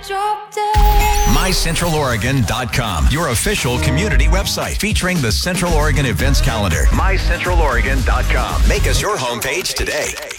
Drop dead. MyCentralOregon.com, your official community website featuring the Central Oregon events calendar. MyCentralOregon.com. Make us your homepage today.